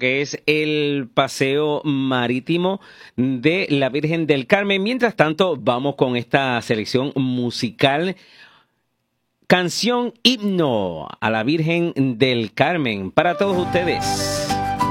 que es el paseo marítimo de la Virgen del Carmen. Mientras tanto, vamos con esta selección musical. Canción Himno a la Virgen del Carmen para todos ustedes.